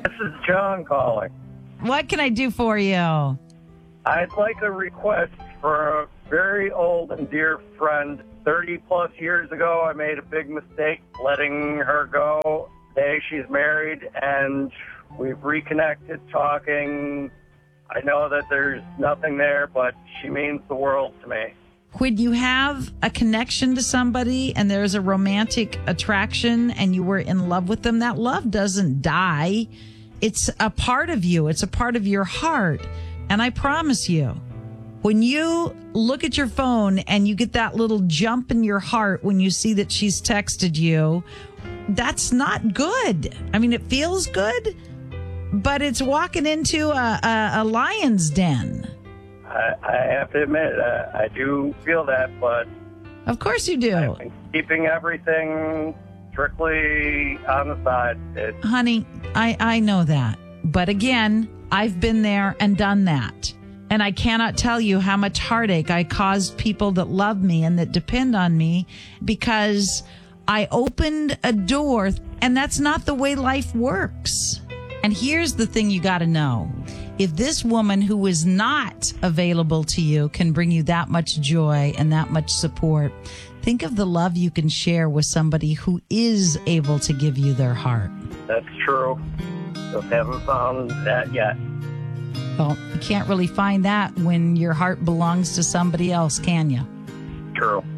This is John calling. What can I do for you? I'd like a request for a very old and dear friend. 30-plus years ago, I made a big mistake letting her go. Today, she's married, and we've reconnected, talking. I know that there's nothing there, but she means the world to me. When you have a connection to somebody and there's a romantic attraction and you were in love with them, that love doesn't die. It's a part of you. It's a part of your heart. And I promise you, when you look at your phone and you get that little jump in your heart when you see that she's texted you, that's not good. I mean, it feels good, but it's walking into a lion's den. I have to admit, I do feel that, but... Of course you do. I've been keeping everything strictly on the side. Honey, I know that. But again, I've been there and done that. And I cannot tell you how much heartache I caused people that love me and that depend on me because I opened a door, and that's not the way life works. And here's the thing you got to know. If this woman who is not available to you can bring you that much joy and that much support, think of the love you can share with somebody who is able to give you their heart. That's true. Just haven't found that yet. Well, you can't really find that when your heart belongs to somebody else, can you? True.